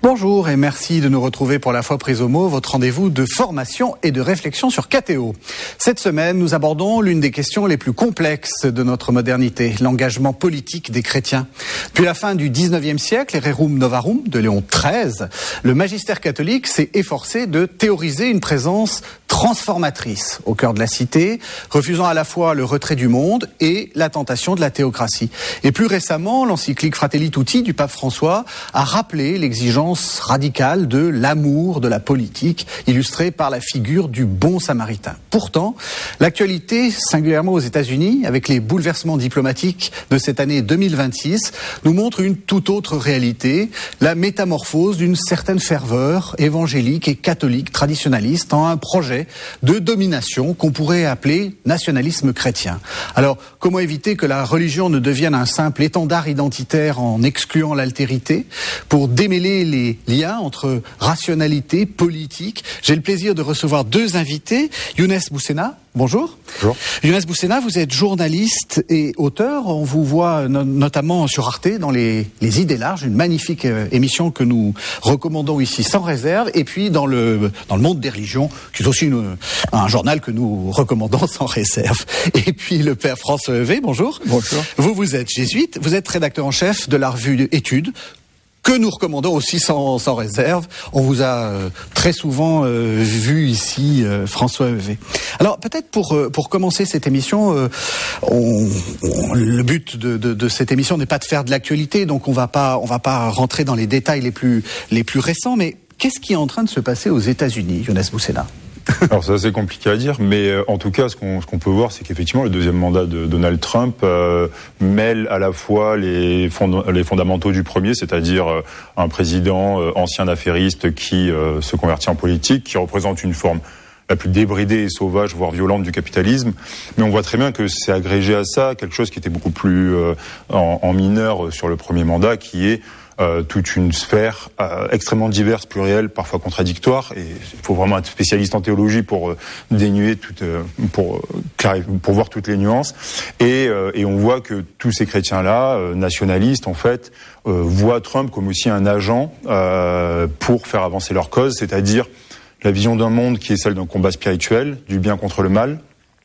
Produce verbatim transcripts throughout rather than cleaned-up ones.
Bonjour et merci de nous retrouver pour La Foi prise au mot, votre rendez-vous de formation et de réflexion sur Catéo. Cette semaine, nous abordons l'une des questions les plus complexes de notre modernité, l'engagement politique des chrétiens. Depuis la fin du dix-neuvième siècle, et Rerum Novarum de Léon treize, le magistère catholique s'est efforcé de théoriser une présence transformatrice au cœur de la cité, refusant à la fois le retrait du monde et la tentation de la théocratie. Et plus récemment, l'encyclique Fratelli Tutti du pape François a rappelé l'exigence radicale de l'amour de la politique, illustrée par la figure du bon samaritain. Pourtant, l'actualité, singulièrement aux États-Unis, avec les bouleversements diplomatiques de cette année deux mille vingt-six, nous montre une toute autre réalité, la métamorphose d'une certaine ferveur évangélique et catholique traditionnaliste en un projet de domination qu'on pourrait appeler nationalisme chrétien. Alors, comment éviter que la religion ne devienne un simple étendard identitaire en excluant l'altérité? Pour démêler les liens entre rationalité, politique, j'ai le plaisir de recevoir deux invités. Younes Boussena, bonjour. Bonjour. Younes Boussena, vous êtes journaliste et auteur. On vous voit no- notamment sur Arte dans les, les Idées larges, une magnifique euh, émission que nous recommandons ici sans réserve. Et puis dans le, dans le Monde des religions, qui est aussi une, un journal que nous recommandons sans réserve. Et puis le père François Heuvet, bonjour. Bonjour. Vous, vous êtes jésuite, vous êtes rédacteur en chef de la revue Études, que nous recommandons aussi sans, sans réserve. On vous a euh, très souvent euh, vu ici, euh, François Heuvet. Alors peut-être pour euh, pour commencer cette émission, euh, on, on, le but de, de, de cette émission n'est pas de faire de l'actualité, donc on va pas on va pas rentrer dans les détails les plus les plus récents. Mais qu'est-ce qui est en train de se passer aux États-Unis, Younes Boussena? Alors c'est assez compliqué à dire, mais euh, en tout cas, ce qu'on, ce qu'on peut voir, c'est qu'effectivement, le deuxième mandat de Donald Trump euh, mêle à la fois les, fond- les fondamentaux du premier, c'est-à-dire euh, un président euh, ancien affairiste qui euh, se convertit en politique, qui représente une forme la plus débridée et sauvage, voire violente du capitalisme. Mais on voit très bien que c'est agrégé à ça quelque chose qui était beaucoup plus euh, en, en mineur sur le premier mandat, qui est Euh, toute une sphère euh, extrêmement diverse, plurielle, parfois contradictoire, et il faut vraiment être spécialiste en théologie pour euh, dénuer toute, euh, pour euh, clarifier, pour voir toutes les nuances. Et, euh, et on voit que tous ces chrétiens-là, euh, nationalistes en fait, euh, voient Trump comme aussi un agent euh, pour faire avancer leur cause, c'est-à-dire la vision d'un monde qui est celle d'un combat spirituel, du bien contre le mal,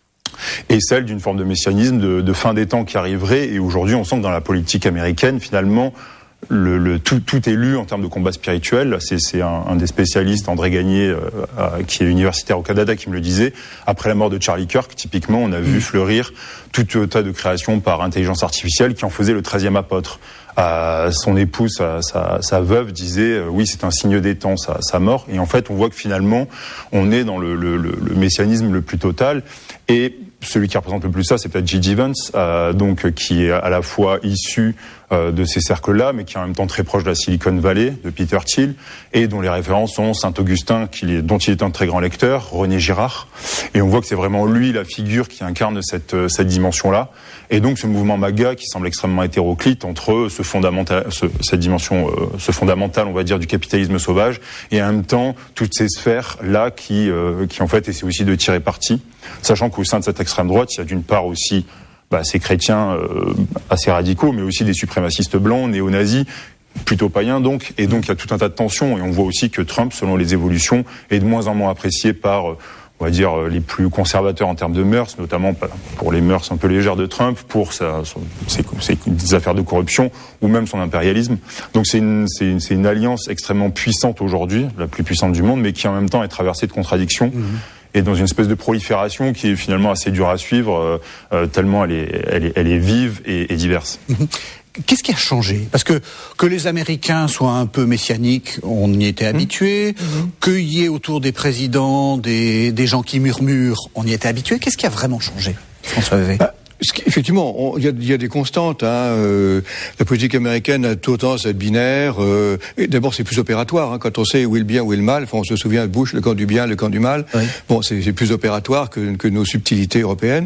et celle d'une forme de messianisme, de, de fin des temps qui arriverait. Et aujourd'hui, on sent que dans la politique américaine, finalement, Le, le, tout, tout est lu en termes de combat spirituel. C'est, c'est un, un des spécialistes, André Gagné, euh, euh, qui est universitaire au Canada, qui me le disait. Après la mort de Charlie Kirk, typiquement, on a vu fleurir tout un tas de créations par intelligence artificielle qui en faisait le treizième apôtre. Euh, son épouse, sa, sa, sa veuve, disait euh, oui, c'est un signe des temps, sa, sa mort. Et en fait, on voit que finalement, on est dans le, le, le, le messianisme le plus total. Et celui qui représente le plus ça, c'est peut-être J D Vance, euh, donc qui est à la fois issu euh, de ces cercles-là, mais qui est en même temps très proche de la Silicon Valley, de Peter Thiel, et dont les références sont Saint-Augustin, qui est, dont il est un très grand lecteur, René Girard, et on voit que c'est vraiment lui la figure qui incarne cette, cette dimension-là. Et donc ce mouvement MAGA qui semble extrêmement hétéroclite entre ce fondamental, ce, cette dimension, euh, ce fondamental, on va dire, du capitalisme sauvage, et en même temps toutes ces sphères-là qui, euh, qui en fait essaient aussi de tirer parti, sachant qu'au sein de cette extrême droite, il y a d'une part aussi bah, ces chrétiens euh, assez radicaux, mais aussi des suprémacistes blancs, néo-nazis, plutôt païens donc, et donc il y a tout un tas de tensions, et on voit aussi que Trump, selon les évolutions, est de moins en moins apprécié par, euh, on va dire, les plus conservateurs en termes de mœurs, notamment pour les mœurs un peu légères de Trump, pour sa, son, ses, ses affaires de corruption, ou même son impérialisme. Donc c'est une, c'est, une, c'est une alliance extrêmement puissante aujourd'hui, la plus puissante du monde, mais qui en même temps est traversée de contradictions. Mmh. Et dans une espèce de prolifération qui est finalement assez dure à suivre, euh, euh, tellement elle est, elle est, elle est vive et, et diverse. Qu'est-ce qui a changé? Parce que que les Américains soient un peu messianiques, on y était habitués. Mmh. Qu'il y ait autour des présidents des, des gens qui murmurent, on y était habitués. Qu'est-ce qui a vraiment changé, François Heuvet? Ah. Effectivement, il y, y a des constantes. Hein, euh, la politique américaine a tendance à être binaire. Euh, et d'abord, c'est plus opératoire. Hein, quand on sait où est le bien, où est le mal. Enfin, on se souvient de Bush, le camp du bien, le camp du mal. Oui. Bon, c'est, c'est plus opératoire que, que nos subtilités européennes.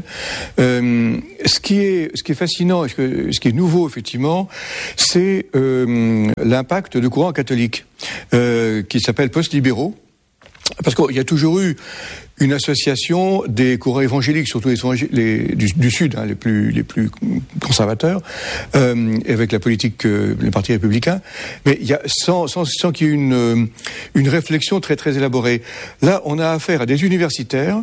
Euh, ce qui est, ce qui est fascinant, et ce, que, ce qui est nouveau, effectivement, c'est euh, l'impact de courants catholiques euh, qui s'appellent post-libéraux. Parce qu'il y a toujours eu une association des courants évangéliques, surtout les, les du, du Sud, hein, les plus les plus conservateurs, euh, avec la politique euh, le Parti républicain, mais il y a sans sans, sans qu'il y ait une une réflexion très très élaborée. Là, on a affaire à des universitaires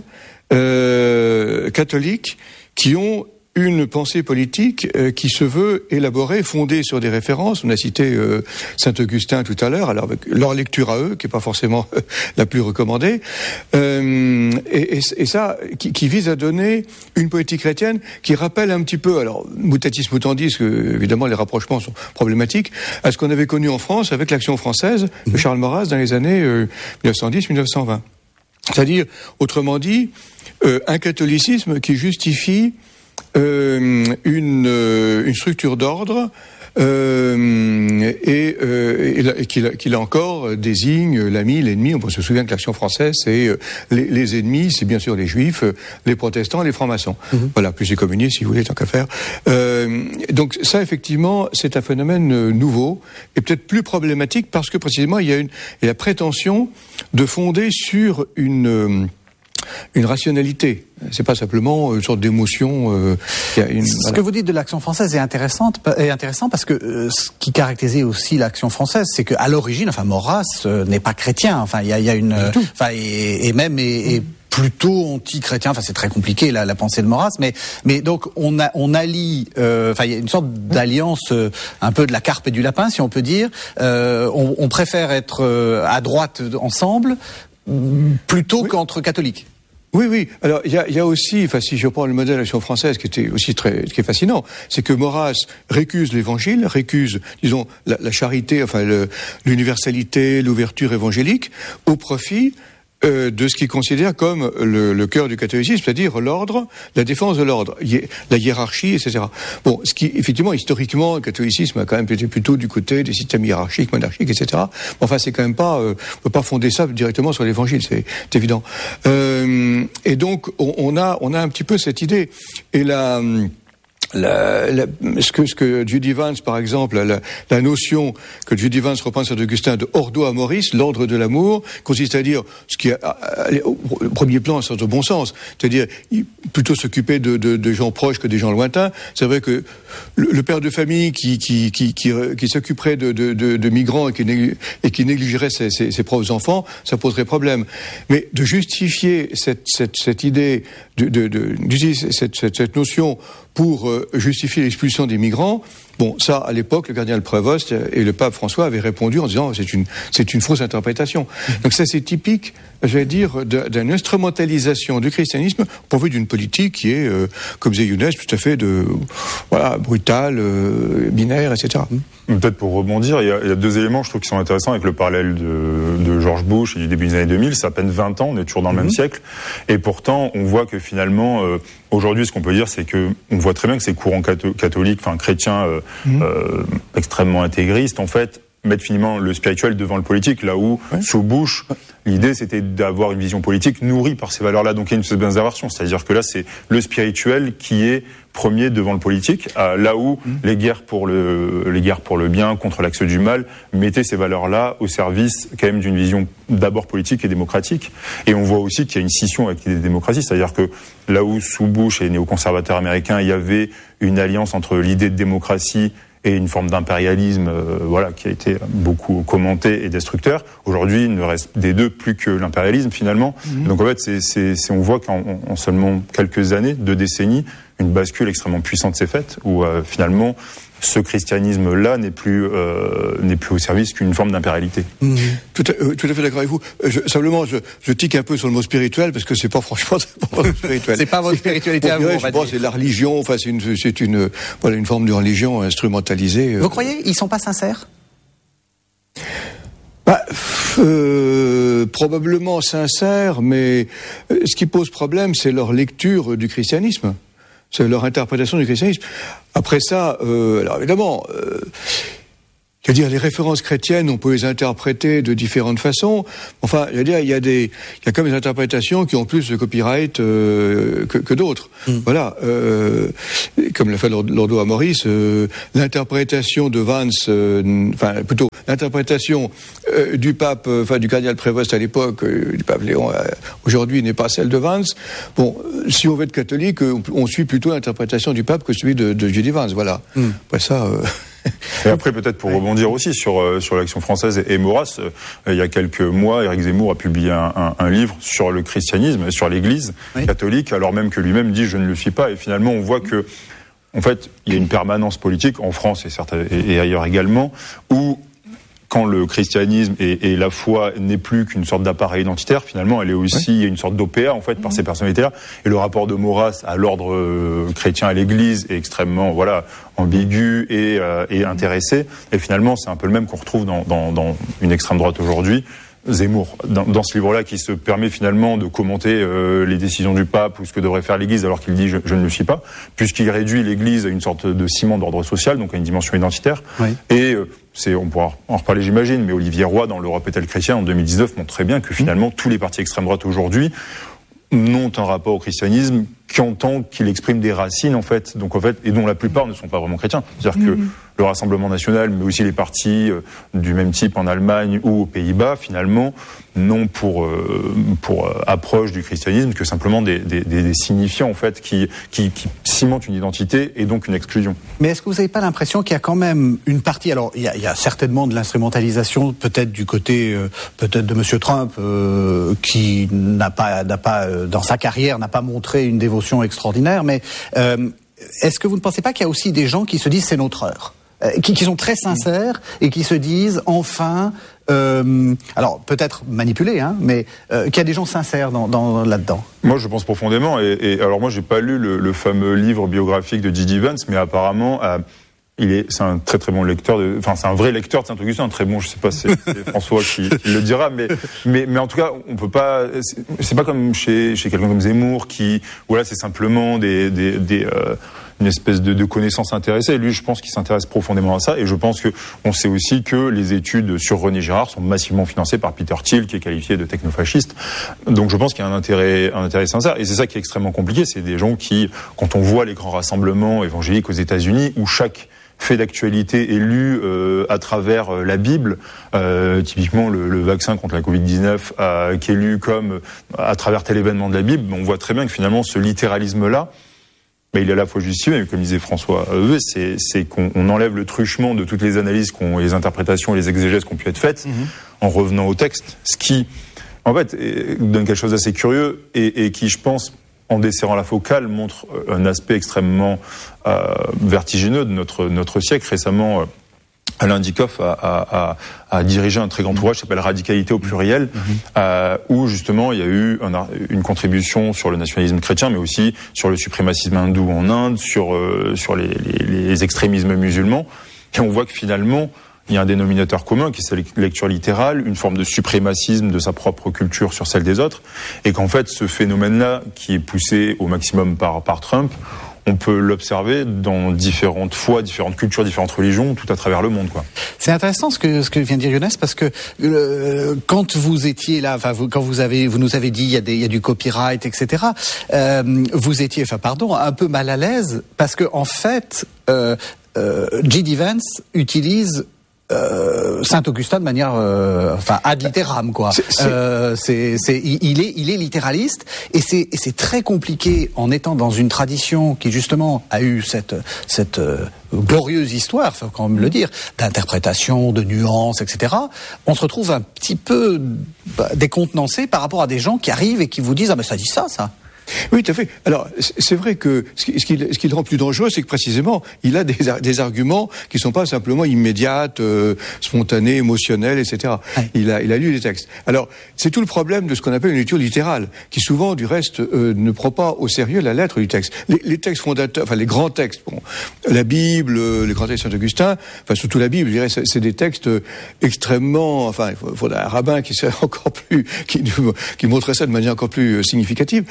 euh, catholiques qui ont une pensée politique euh, qui se veut élaborée, fondée sur des références. On a cité euh, Saint-Augustin tout à l'heure, alors avec leur lecture à eux, qui est pas forcément euh, la plus recommandée, euh, et, et, et ça, qui, qui vise à donner une politique chrétienne qui rappelle un petit peu, alors mutatis mutandis, que évidemment les rapprochements sont problématiques, à ce qu'on avait connu en France avec l'Action française de Charles Maurras dans les années euh, dix-neuf cent dix à dix-neuf cent vingt. C'est-à-dire, autrement dit, euh, un catholicisme qui justifie Euh, une, euh, une structure d'ordre euh, et, euh, et, qui, qui là encore désigne l'ami, l'ennemi. On se souvient que l'Action française, c'est euh, les, les ennemis, c'est bien sûr les juifs, les protestants, les francs-maçons. Mm-hmm. Voilà, plus les communistes, si vous voulez, tant qu'à faire. Euh, donc ça, effectivement, c'est un phénomène nouveau et peut-être plus problématique parce que précisément il y a une il y a la prétention de fonder sur une euh, une rationalité. C'est pas simplement une sorte d'émotion. Euh, y a une, ce voilà. que vous dites de l'Action française est intéressante, est intéressant parce que euh, ce qui caractérisait aussi l'Action française, c'est qu'à l'origine, enfin Maurras euh, n'est pas chrétien. Enfin, il y a, y a une, euh, enfin et, et même et, et plutôt anti-chrétien. Enfin, c'est très compliqué la, la pensée de Maurras, mais mais donc on a on allie. Euh, enfin, il y a une sorte d'alliance euh, un peu de la carpe et du lapin, si on peut dire. Euh, on, on préfère être euh, à droite ensemble plutôt oui. qu'entre catholiques. Oui, oui. Alors, il y a, y a aussi, enfin, si je prends le modèle de l'Action française, qui était aussi très, qui est fascinant, c'est que Maurras récuse l'Évangile, récuse, disons, la, la charité, enfin, le, l'universalité, l'ouverture évangélique, au profit euh, de ce qu'il considère comme le, le cœur du catholicisme, c'est-à-dire l'ordre, la défense de l'ordre, hi- la hiérarchie, et cetera. Bon, ce qui, effectivement, historiquement, le catholicisme a quand même été plutôt du côté des systèmes hiérarchiques, monarchiques, et cetera. Bon, enfin, c'est quand même pas, euh, on peut pas fonder ça directement sur l'Évangile, c'est, c'est évident. Euh, et donc, on, on a, on a un petit peu cette idée. Et la, La, la, ce que ce que Judy Vance, par exemple, la, la notion que Judy Vance reprend sur Augustin de ordo amoris, l'ordre de l'amour, consiste à dire ce qui est au premier plan, c'est de bon sens, c'est-à-dire plutôt s'occuper de, de, de gens proches que des gens lointains. C'est vrai que le, le père de famille qui qui qui qui, qui s'occuperait de, de, de, de migrants et qui, négli, et qui négligerait ses, ses, ses propres enfants, ça poserait problème. Mais de justifier cette cette cette idée, de, de, de d'utiliser cette, cette cette notion pour euh, justifier l'expulsion des migrants, bon, ça, à l'époque, le cardinal Prévost et le pape François avaient répondu en disant c'est une c'est une fausse interprétation. Donc ça, c'est typique, j'allais dire, d'une instrumentalisation du christianisme pourvu d'une politique qui est, euh, comme disait Younes, tout à fait de voilà brutale, euh, binaire, et cetera. Peut-être pour rebondir, il y, a, il y a deux éléments, je trouve, qui sont intéressants avec le parallèle de, de George Bush et du début des années deux mille. C'est à peine vingt ans, on est toujours dans le mmh. même siècle. Et pourtant, on voit que finalement, euh, aujourd'hui, ce qu'on peut dire, c'est que on voit très bien que ces courants catho- catholiques, enfin chrétiens, euh, mmh. euh, extrêmement intégristes, en fait, mettre finalement le spirituel devant le politique, là où, ouais. sous Bush, l'idée c'était d'avoir une vision politique nourrie par ces valeurs-là. Donc il y a une espèce d'inversion, c'est-à-dire que là c'est le spirituel qui est premier devant le politique, euh, là où mmh. les guerres pour le les guerres pour le bien contre l'axe du mal mettaient ces valeurs-là au service quand même d'une vision d'abord politique et démocratique. Et on voit aussi qu'il y a une scission avec les démocraties, c'est-à-dire que là où sous Bush et les néoconservateurs américains, il y avait une alliance entre l'idée de démocratie et une forme d'impérialisme, euh, voilà, qui a été beaucoup commenté et destructeur. Aujourd'hui, il ne reste des deux plus que l'impérialisme finalement. Mmh. Donc en fait, c'est, c'est, c'est, on voit qu'en en seulement quelques années, deux décennies, une bascule extrêmement puissante s'est faite, où euh, finalement ce christianisme-là n'est plus euh, n'est plus au service qu'une forme d'impérialité. Mmh. Tout, à, euh, tout à fait d'accord avec vous. Je, simplement, je, je tique un peu sur le mot spirituel parce que c'est pas franchement c'est pas votre spirituel. C'est pas votre spiritualité à vous. Je pense c'est la religion. Enfin, c'est une c'est une voilà une forme de religion instrumentalisée. Vous croyez ils sont pas sincères? Bah, euh, probablement sincères, mais ce qui pose problème, c'est leur lecture du christianisme. C'est leur interprétation du christianisme. Après ça, euh, alors évidemment, euh, C'est-à-dire, les références chrétiennes, on peut les interpréter de différentes façons. Enfin, je veux dire, il y a des, il y a comme des interprétations qui ont plus de copyright euh, que, que d'autres. Mm. Voilà. Euh, comme l'a fait Lordo Amoris, euh, l'interprétation de Vance, euh, enfin, plutôt, l'interprétation euh, du pape, euh, enfin, du cardinal Prévost à l'époque, euh, du pape Léon, euh, aujourd'hui, n'est pas celle de Vance. Bon, si on veut être catholique, on, on suit plutôt l'interprétation du pape que celui de, de J D Vance. Voilà. Mm. Après ça... Euh... Et après, peut-être pour rebondir aussi sur euh, sur l'Action française et, et Maurras, euh, il y a quelques mois, Éric Zemmour a publié un, un, un livre sur le christianisme, sur l'Église oui. catholique, alors même que lui-même dit je ne le suis pas. Et finalement, on voit que, en fait, il y a une permanence politique en France et, certes, et, et ailleurs également, où quand le christianisme et, et la foi n'est plus qu'une sorte d'appareil identitaire, finalement, elle est aussi oui. une sorte d'O P A, en fait, par mmh. ces personnalités-là. Et le rapport de Maurras à l'ordre euh, chrétien à l'Église est extrêmement, voilà, ambigu et, euh, et intéressé. Et finalement, c'est un peu le même qu'on retrouve dans, dans, dans une extrême droite aujourd'hui. Zemmour, dans, dans ce livre-là, qui se permet finalement de commenter euh, les décisions du pape ou ce que devrait faire l'Église, alors qu'il dit je, je ne le suis pas, puisqu'il réduit l'Église à une sorte de ciment d'ordre social, donc à une dimension identitaire. Oui. Et euh, c'est, on pourra en reparler, j'imagine, mais Olivier Roy, dans l'Europe est-elle chrétienne, en deux mille dix-neuf, montre très bien que finalement, mmh. tous les partis extrême droite aujourd'hui n'ont un rapport au christianisme qu'en tant qu'il exprime des racines, en fait, donc en fait, et dont la plupart ne sont pas vraiment chrétiens. C'est-à-dire mmh. que le Rassemblement national, mais aussi les partis euh, du même type en Allemagne ou aux Pays-Bas, finalement, n'ont pour euh, pour euh, approche du christianisme que simplement des, des, des signifiants, en fait, qui, qui qui cimentent une identité et donc une exclusion. Mais est-ce que vous n'avez pas l'impression qu'il y a quand même une partie, alors il y a, il y a certainement de l'instrumentalisation, peut-être du côté euh, peut-être de Monsieur Trump, euh, qui n'a pas n'a pas euh, dans sa carrière n'a pas montré une dévotion extraordinaire, mais euh, est-ce que vous ne pensez pas qu'il y a aussi des gens qui se disent c'est notre heure? Qui, qui sont très sincères et qui se disent enfin, euh, alors peut-être manipulés, hein, mais euh, qu'il y a des gens sincères dans, dans, là-dedans. Moi, je pense profondément. Et, et alors moi, j'ai pas lu le, le fameux livre biographique de J D Vance, mais apparemment, euh, il est, c'est un très très bon lecteur. De, enfin, c'est un vrai lecteur de Saint-Augustin, très bon. Je sais pas, si c'est, c'est François qui, qui le dira, mais mais mais en tout cas, on peut pas. C'est, c'est pas comme chez chez quelqu'un comme Zemmour qui, voilà, c'est simplement des des des euh, une espèce de, de connaissance intéressée. Lui, je pense qu'il s'intéresse profondément à ça, et je pense que on sait aussi que les études sur René Girard sont massivement financées par Peter Thiel, qui est qualifié de technofasciste. Donc, je pense qu'il y a un intérêt, un intérêt sincère, et c'est ça qui est extrêmement compliqué. C'est des gens qui, quand on voit les grands rassemblements évangéliques aux États-Unis, où chaque fait d'actualité est lu euh, à travers euh, la Bible, euh, typiquement le, le vaccin contre la covid dix-neuf, euh, qui est lu comme euh, à travers tel événement de la Bible, on voit très bien que finalement ce littéralisme-là, mais il est à la fois justifié, mais comme disait François Heuvet, c'est, c'est qu'on on enlève le truchement de toutes les analyses, qu'on, les interprétations et les exégèses qui ont pu être faites, mmh. en revenant au texte, ce qui, en fait, donne quelque chose d'assez curieux et, et qui, je pense, en desserrant la focale, montre un aspect extrêmement euh, vertigineux de notre notre siècle. Récemment, euh, Alain Dikoff a, a, a, a dirigé un très grand ouvrage qui s'appelle Radicalité au pluriel, mmh. euh, où justement il y a eu un, une contribution sur le nationalisme chrétien, mais aussi sur le suprémacisme hindou en Inde, sur euh, sur les, les, les extrémismes musulmans. Et on voit que finalement il y a un dénominateur commun qui est sa lecture littérale, une forme de suprémacisme de sa propre culture sur celle des autres, et qu'en fait ce phénomène-là, qui est poussé au maximum par par Trump, on peut l'observer dans différentes foi, différentes cultures, différentes religions, tout à travers le monde, quoi. C'est intéressant ce que ce que vient de dire Younes, parce que euh, quand vous étiez là, enfin vous, quand vous avez vous nous avez dit il y a des il y a du copyright, et cetera. Euh, vous étiez, enfin pardon, un peu mal à l'aise parce que en fait, euh, euh, J D Vance utilise Euh, Saint-Augustin de manière, euh, enfin ad littéram, quoi. C'est, c'est... Euh, c'est, c'est, il est, il est littéraliste, et c'est, et c'est très compliqué en étant dans une tradition qui justement a eu cette, cette euh, glorieuse histoire, faut quand même le dire, d'interprétation, de nuances, et cetera. On se retrouve un petit peu bah, décontenancé par rapport à des gens qui arrivent et qui vous disent ah ben ça dit ça, ça. Oui, tout à fait. Alors, c'est vrai que ce qui, ce qui, ce qui le rend plus dangereux, c'est que précisément, il a des, des arguments qui sont pas simplement immédiates, euh, spontanés, émotionnels, et cetera. Ouais. Il a, il a lu les textes. Alors, c'est tout le problème de ce qu'on appelle une lecture littérale, qui souvent, du reste, euh, ne prend pas au sérieux la lettre du texte. Les, les textes fondateurs, enfin les grands textes, bon, la Bible, les grands textes de Saint-Augustin, enfin surtout la Bible, je dirais, c'est, c'est des textes extrêmement, enfin, il faudrait un rabbin qui serait encore plus, qui, qui montrerait ça de manière encore plus significative. Sur les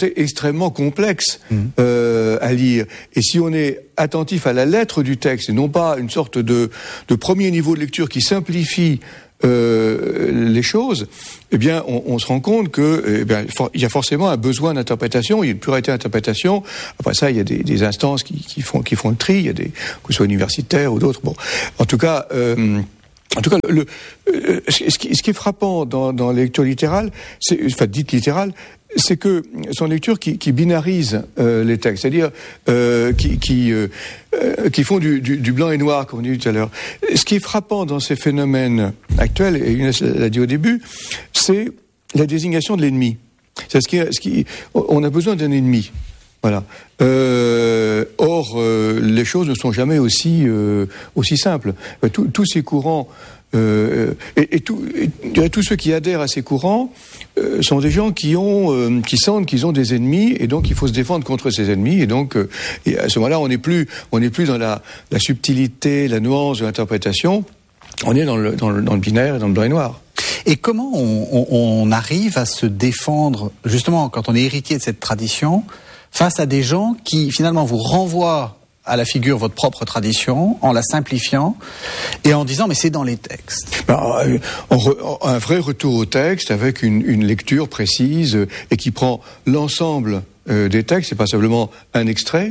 côté extrêmement complexe mmh. euh, à lire. Et si on est attentif à la lettre du texte, et non pas une sorte de, de premier niveau de lecture qui simplifie euh, les choses, eh bien, on, on se rend compte que, eh bien, for, il y a forcément un besoin d'interprétation. Il y a une pluralité d'interprétation. Après ça, il y a des, des instances qui, qui font qui font le tri. Il y a des, que ce soit universitaires ou d'autres. Bon, en tout cas. Euh, En tout cas, le, le, ce, qui, ce qui est frappant dans, dans la lecture littérale, c'est, enfin dite littérale, c'est que son lecture qui, qui binarise euh, les textes, c'est-à-dire euh, qui, qui, euh, qui font du, du, du blanc et noir, comme on dit tout à l'heure. Ce qui est frappant dans ces phénomènes actuels, et Inès l'a dit au début, c'est la désignation de l'ennemi. C'est ce qui, ce qui, on a besoin d'un ennemi. Voilà. Euh, or, euh, les choses ne sont jamais aussi euh, aussi simples. Tous, tous ces courants euh, et, et, tout, et tous ceux qui adhèrent à ces courants euh, sont des gens qui ont euh, qui sentent qu'ils ont des ennemis et donc il faut se défendre contre ces ennemis. Et donc, euh, et à ce moment-là, on n'est plus on n'est plus dans la, la subtilité, la nuance de l'interprétation. On est dans le dans le, dans le binaire et dans le blanc et noir. Et comment on, on, on arrive à se défendre justement quand on est héritier de cette tradition face à des gens qui, finalement, vous renvoient à la figure votre propre tradition, en la simplifiant, et en disant, mais c'est dans les textes. Ben, on re, un vrai retour au texte, avec une, une lecture précise, et qui prend l'ensemble euh, des textes, c'est pas simplement un extrait,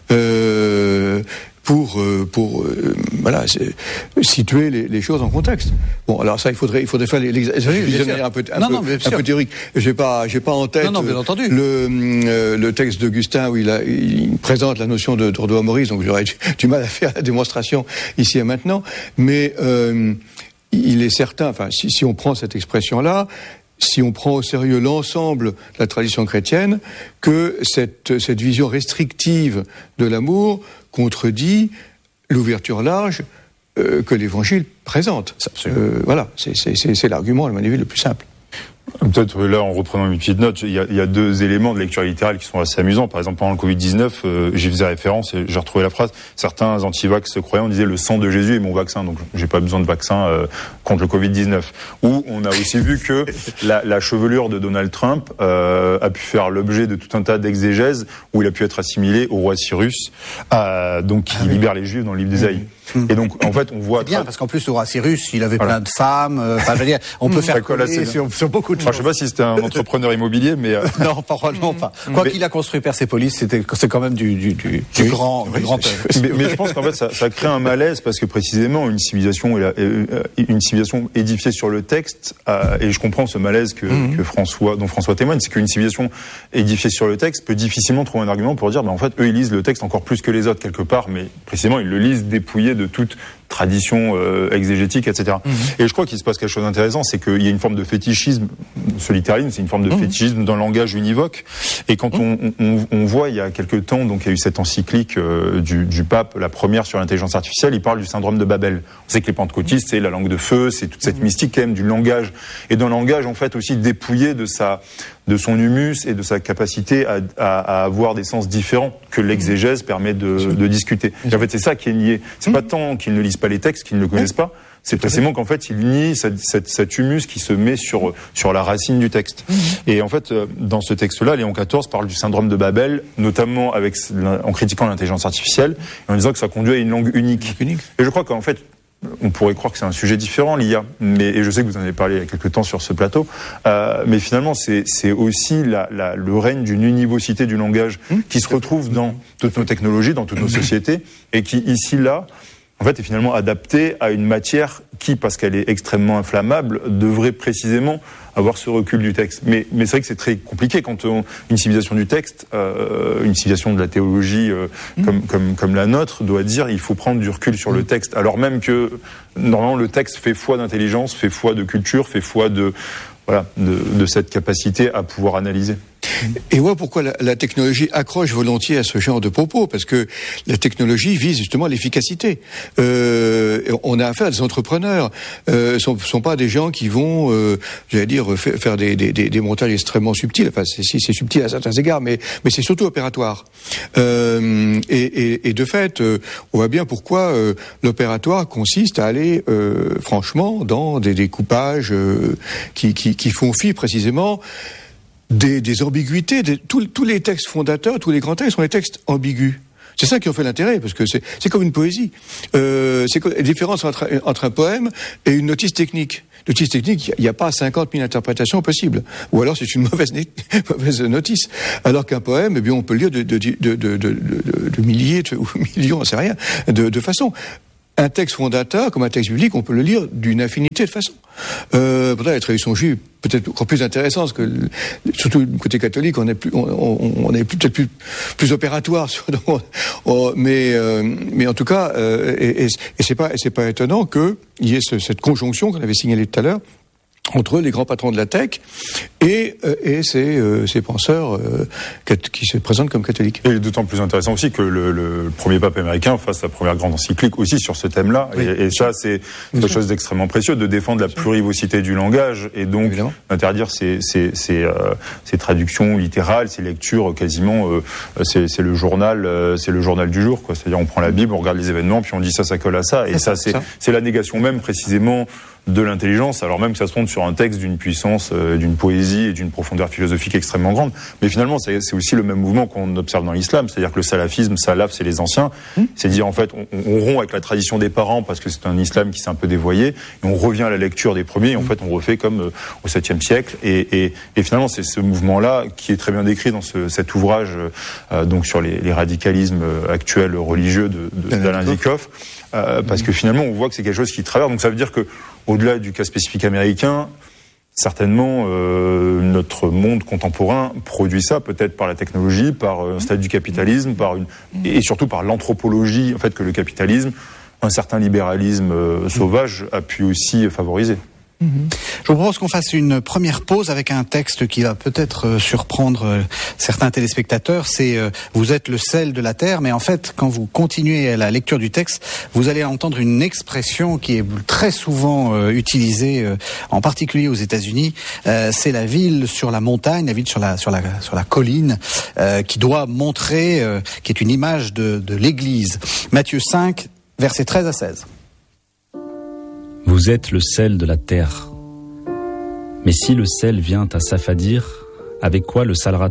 euh, pour euh, pour euh, voilà situer les, les choses en contexte. Bon, alors ça il faudrait il faudrait faire les, les, les de manière un peu un, non, peu, non, un peu théorique. J'ai pas j'ai pas en tête non, non, bien entendu. le euh, le texte d'Augustin où il a il présente la notion de droit Maurice, donc j'aurais du mal à faire la démonstration ici et maintenant, mais euh, il est certain, enfin si si on prend cette expression là, si on prend au sérieux l'ensemble de la tradition chrétienne, que cette, cette vision restrictive de l'amour contredit l'ouverture large euh, que l'Évangile présente. Euh, voilà, c'est, c'est, c'est, c'est l'argument, à mon avis, le plus simple. Peut-être là, en reprenant mes petites notes, il y, a, il y a deux éléments de lecture littérale qui sont assez amusants. Par exemple, pendant le covid dix-neuf, euh, j'y faisais référence et j'ai retrouvé la phrase. Certains anti-vax croyants disaient le sang de Jésus est mon vaccin, donc j'ai pas besoin de vaccin euh, contre le covid dix-neuf. Ou on a aussi vu que la, la chevelure de Donald Trump euh, a pu faire l'objet de tout un tas d'exégèses où il a pu être assimilé au roi Cyrus, euh, donc qui ah, libère oui. les Juifs dans le livre d'Ésaïe. Mmh. Et donc, en fait, on voit... C'est bien, parce qu'en plus, le roi Cyrus, il avait voilà. plein de femmes. Enfin, euh, je veux dire, on peut mmh. faire coller sur, sur beaucoup de choses. Enfin, je sais pas si c'était un entrepreneur immobilier, mais... Euh... non, probablement pas. Quoi mais... qu'il a construit Persépolis, c'était, c'est quand même du, du, du, du oui, grand, oui, du grand œuvre. mais, mais je pense qu'en fait, ça, ça crée un malaise, parce que précisément, une civilisation, une civilisation édifiée sur le texte, euh, et je comprends ce malaise que, mmh. que François, dont François témoigne, c'est qu'une civilisation édifiée sur le texte peut difficilement trouver un argument pour dire, ben, en fait, eux, ils lisent le texte encore plus que les autres, quelque part, mais précisément, ils le lisent dépouillé de toute tradition euh, exégétique, et cetera. Mmh. Et je crois qu'il se passe quelque chose d'intéressant, c'est qu'il y a une forme de fétichisme, ce littéralisme, c'est une forme de mmh. fétichisme dans le langage univoque. Et quand mmh. on, on, on voit, il y a quelques temps, donc il y a eu cette encyclique euh, du, du pape, la première sur l'intelligence artificielle, il parle du syndrome de Babel. On sait que les pentecôtistes, c'est la langue de feu, c'est toute cette mmh. mystique quand même du langage. Et dans le langage, en fait, aussi dépouillé de sa, de son humus et de sa capacité à, à, à avoir des sens différents que l'exégèse mmh. permet de, de discuter. Et en fait, c'est ça qui est nié. C'est mmh. pas tant qu'ils ne lisent pas les textes, qu'ils ne le connaissent pas, c'est précisément qu'en fait, ils nient cette, cette, cet humus qui se met sur, sur la racine du texte. Mmh. Et en fait, dans ce texte-là, Léon quatorze parle du syndrome de Babel, notamment avec, en critiquant l'intelligence artificielle, et en disant que ça conduit à une langue unique. unique. Et je crois qu'en fait, on pourrait croire que c'est un sujet différent, l'I A, mais, et je sais que vous en avez parlé il y a quelques temps sur ce plateau, euh, mais finalement, c'est, c'est aussi la, la, le règne d'une univocité du langage mmh. qui se retrouve dans toutes nos technologies, dans toutes nos sociétés, et qui, ici, là, en fait, est finalement adaptée à une matière qui, parce qu'elle est extrêmement inflammable, devrait précisément avoir ce recul du texte. Mais, mais c'est vrai que c'est très compliqué quand on, une civilisation du texte, euh, une civilisation de la théologie euh, mmh. comme, comme, comme la nôtre, doit dire il faut prendre du recul sur mmh. le texte, alors même que normalement le texte fait foi d'intelligence, fait foi de culture, fait foi de, voilà, de, de cette capacité à pouvoir analyser. Et voilà pourquoi la, la technologie accroche volontiers à ce genre de propos, parce que la technologie vise justement l'efficacité. Euh, on a affaire à des entrepreneurs, euh, sont, sont pas des gens qui vont, euh, j'allais dire, faire des, des, des montages extrêmement subtils. Enfin, c'est, c'est subtil à certains égards, mais, mais c'est surtout opératoire. Euh, et, et, et de fait, euh, on voit bien pourquoi euh, l'opératoire consiste à aller, euh, franchement, dans des découpages euh, qui, qui, qui font fi précisément des, des ambiguïtés. Des, tous, tous les textes fondateurs, tous les grands textes sont des textes ambigus. C'est ça qui en fait l'intérêt, parce que c'est, c'est comme une poésie. Euh, c'est la différence entre, entre un poème et une notice technique. Notice technique, il n'y a pas cinquante mille interprétations possibles. Ou alors c'est une mauvaise, mauvaise notice. Alors qu'un poème, eh bien, on peut le lire de, de, de, de, de, de, de milliers de, ou millions, on sait rien, de, de façon. Un texte fondateur, comme un texte biblique, on peut le lire d'une infinité de façons. Euh, peut-être la tradition juive, peut-être encore plus intéressante, parce que surtout du côté catholique, on est plus, on, on, on est peut-être plus, plus opératoire. Sur, on, mais, euh, mais en tout cas, euh, et, et, et c'est pas, et c'est pas étonnant qu'il y ait ce, cette conjonction qu'on avait signalée tout à l'heure entre les grands patrons de la tech et, euh, et ces, euh, ces penseurs euh, qui se présentent comme catholiques. Et d'autant plus intéressant aussi que le, le premier pape américain fasse sa première grande encyclique aussi sur ce thème-là. Oui. Et, et ça, c'est quelque chose d'extrêmement précieux, de défendre la plurivocité du langage et donc Évidemment. d'interdire ces, ces, ces, euh, ces traductions littérales, ces lectures quasiment. Euh, c'est, c'est le journal, euh, c'est le journal du jour, quoi. C'est-à-dire, on prend la Bible, on regarde les événements, puis on dit ça, ça colle à ça. Et c'est ça, c'est, ça. c'est la négation même, précisément, de l'intelligence, alors même que ça se fonde sur un texte d'une puissance, euh, d'une poésie et d'une profondeur philosophique extrêmement grande. Mais finalement, c'est, c'est aussi le même mouvement qu'on observe dans l'islam, c'est-à-dire que le salafisme, salaf, c'est les anciens, mmh. c'est dire en fait, on, on rompt avec la tradition des parents parce que c'est un islam qui s'est un peu dévoyé, et on revient à la lecture des premiers, et en mmh. fait, on refait comme euh, au septième siècle, et, et, et finalement, c'est ce mouvement-là qui est très bien décrit dans ce, cet ouvrage, euh, donc sur les, les radicalismes actuels religieux de, de, d'Alain Zikoff, euh, parce mmh. que finalement, on voit que c'est quelque chose qui traverse. Donc ça veut dire que au-delà du cas spécifique américain, certainement, euh, notre monde contemporain produit ça, peut-être par la technologie, par un stade du capitalisme, par une, et surtout par l'anthropologie, en fait, que le capitalisme, un certain libéralisme euh, sauvage a pu aussi favoriser. Je vous propose qu'on fasse une première pause avec un texte qui va peut-être surprendre certains téléspectateurs. C'est euh, « Vous êtes le sel de la terre », mais en fait, quand vous continuez à la lecture du texte, vous allez entendre une expression qui est très souvent euh, utilisée, euh, en particulier aux États-Unis. Euh, c'est la ville sur la montagne, la ville sur la sur la sur la colline, euh, qui doit montrer, euh, qui est une image de, de l'Église. Matthieu cinq, versets treize à seize. Vous êtes le sel de la terre. Mais si le sel vient à s'affadir, avec quoi le salera-t-on ?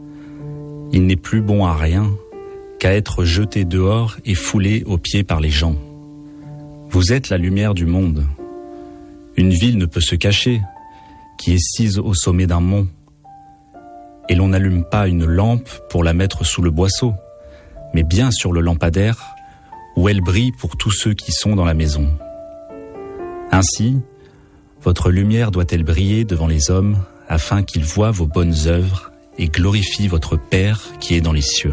Il n'est plus bon à rien qu'à être jeté dehors et foulé aux pieds par les gens. Vous êtes la lumière du monde. Une ville ne peut se cacher, qui est sise au sommet d'un mont. Et l'on n'allume pas une lampe pour la mettre sous le boisseau, mais bien sur le lampadaire, où elle brille pour tous ceux qui sont dans la maison. Ainsi, votre lumière doit-elle briller devant les hommes, afin qu'ils voient vos bonnes œuvres et glorifient votre Père qui est dans les cieux.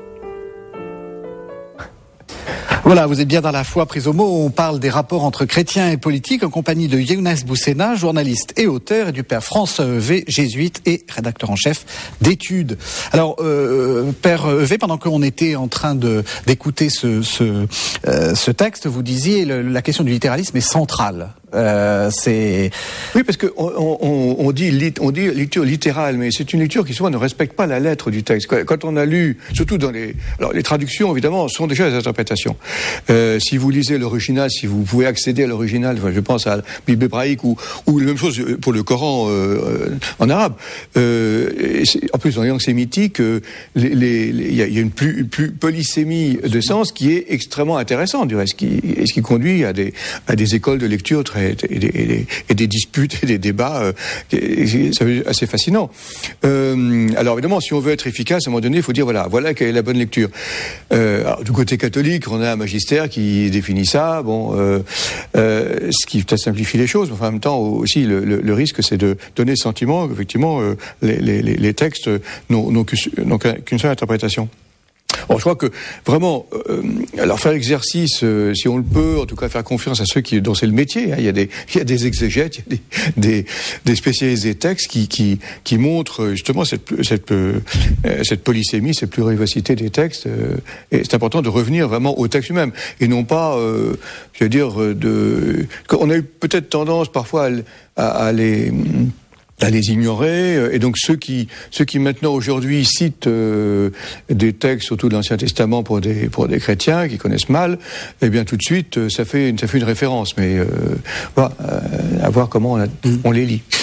Voilà, vous êtes bien dans La Foi prise au mot. On parle des rapports entre chrétiens et politiques en compagnie de Younes Boussena, journaliste et auteur, et du père François V, jésuite et rédacteur en chef d'Études. Alors, euh, père V, pendant qu'on était en train de d'écouter ce ce, euh, ce texte, vous disiez le, la question du littéralisme est centrale. Euh, c'est oui, parce que on, on, on dit lit, on dit lecture littérale, mais c'est une lecture qui souvent ne respecte pas la lettre du texte. Quand on a lu, surtout dans les, alors les traductions évidemment sont déjà des interprétations. Euh, si vous lisez l'original, si vous pouvez accéder à l'original, enfin, je pense à la Bible hébraïque ou ou la même chose pour le Coran euh, en arabe. Euh, et en plus, dans les langues sémitiques, euh, les, les, les, il y a, y a une plus, plus polysémie de sens qui est extrêmement intéressante, du reste, qui, et ce qui conduit à des à des écoles de lecture très Et des, et, des, et des disputes et des débats, euh, c'est assez fascinant. Euh, alors évidemment, si on veut être efficace, à un moment donné, il faut dire voilà, voilà quelle est la bonne lecture. Euh, alors, du côté catholique, on a un magistère qui définit ça, bon, euh, euh, ce qui peut-être simplifie les choses, mais enfin, en même temps aussi le, le, le risque, c'est de donner le sentiment qu'effectivement euh, les, les, les textes n'ont, n'ont qu'une seule interprétation. Bon, je crois que vraiment, euh, alors faire l'exercice, euh, si on le peut, en tout cas faire confiance à ceux qui dont c'est le métier. Hein, il y a des, il y a des exégètes, il y a des, des, des spécialistes des textes qui qui qui montrent justement cette cette euh, cette polysémie, cette plurivocité des textes. Euh, et c'est important de revenir vraiment au texte lui-même et non pas, euh, je veux dire, de. On a eu peut-être tendance parfois à, à, à les à les ignorer, et donc ceux qui ceux qui maintenant aujourd'hui citent euh, des textes surtout de l'Ancien Testament pour des pour des chrétiens qui connaissent mal, eh bien tout de suite ça fait ça fait une référence, mais euh, voilà, euh, à voir comment on, a, on les lit.